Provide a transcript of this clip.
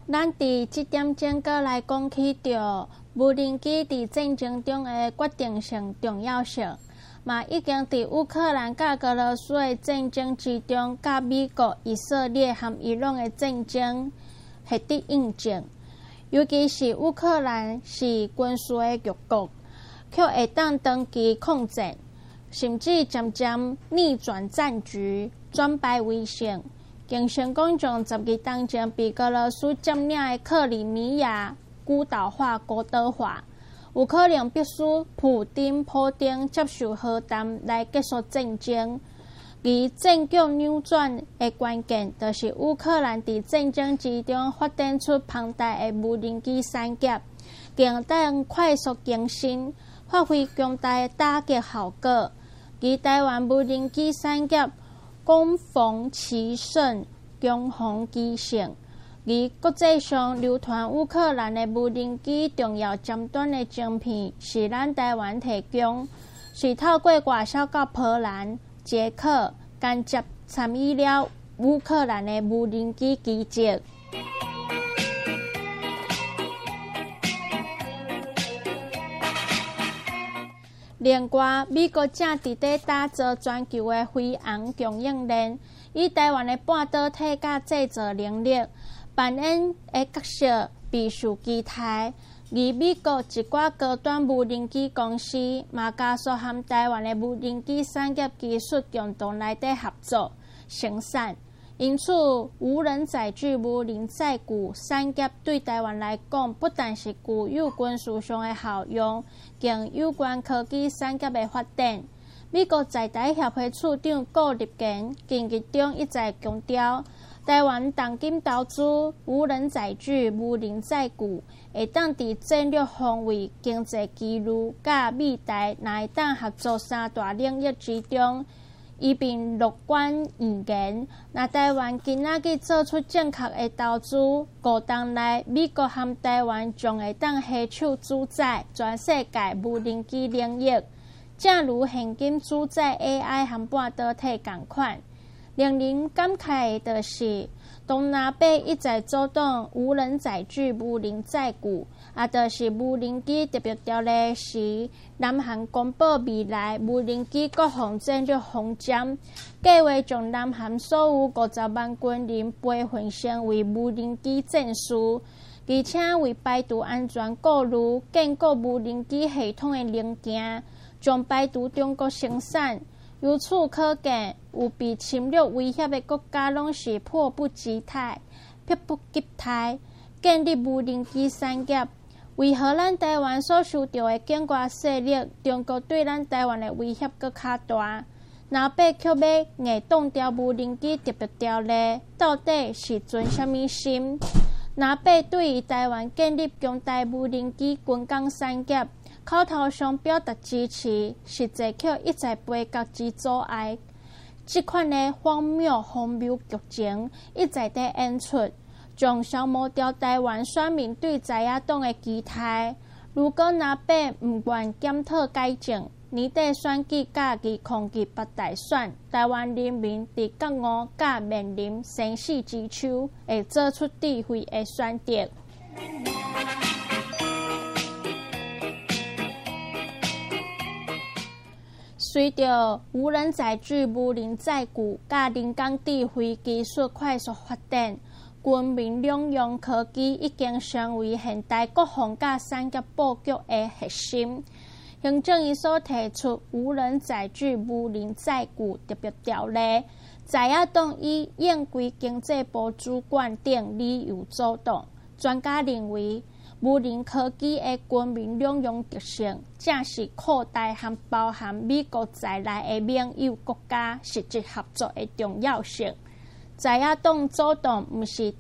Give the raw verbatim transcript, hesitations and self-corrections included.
咱伫即点钟阁来讲起着无人机伫战争中的决定性重要性，嘛已经伫乌克兰甲俄罗斯的战争之中，甲美国、以色列和伊朗的战争获得印证。尤其是乌克兰是军事的弱国，却会当长期抗战，甚至渐渐逆转战局，转败为胜。经成功从十二当前被俄罗斯占领的克里米亚孤岛化、孤岛化，有可能必须普丁普丁接受和谈来结束战争。而战局扭转的关键，就是乌克兰伫战争之中发展出庞大的无人机产业，并当快速更新，发挥强大的打击效果。而台湾无人机产业攻防其胜，强防其胜。而国际上流传乌克兰的无人机重要尖端的晶片，是咱台湾提供，是透过外销到波兰、捷克，间接参与了乌克兰的无人机基建。另外，美国正伫咧打造全球的飞航供应链，以台湾的半导体甲制造能力扮演的角色备受期待。而美国一寡高端无人机公司嘛加速和台湾的无人机产业技术共同来底合作生产，因此无人载具、无人载具产业对台湾来讲，不但是具有军事上的效用，更有关科技产业的发展。美国在台协会处长顾立坚近日中一再强调，台湾当今投资无人载具、无人载具，会当伫战略防卫、经济基路甲美台若会当合作三大领域之中，伊并乐观预言，若台湾今仔日做出正确的投资，五年内美国和台湾将会当携手主宰全世界无人机领域，正如现今主宰 A I 和半导体同款。令人感慨的就是，东南北一再阻挡无人载具、无人载具，也就是无人机特别条例时，南韩公布未来无人机国防战略方针，计划将南韩所有五十万军人培训成为无人机战士，而且为排除安全顾虑，建构无人机系统的零件，将排除中国生产。由此可见，有被侵略威胁的国家拢是迫不及待、迫不及待建立无人机产业。为何咱台湾所受到的境外势力，中国对咱台湾的威胁搁较大？南北却要硬冻掉无人机特别条例，到底是存什么心？南北对于台湾建立强大无人机军工产业，口头上表达支持，实际却一再被各自阻碍。这款的荒谬荒谬剧情一再地演出，将消磨掉台湾选民对在野党的期待。如果南北唔愿检讨改正，年底选举甲二零二八大选，台湾人民伫国五甲面临生死之秋，会做出智慧的选择。随着无人载具、无人载具甲人工智慧技术快速发展，军民两用科技已经成为现代国防甲产业布局的核心。行政院所提出无人载具、无人载具特别条例，在野党以应归经济部主管等理由阻挡。专家认为，无人科技的军民两用特性，正是扩大和包含美国在内的盟友国家实质合作的重要性。在野党阻挡，毋是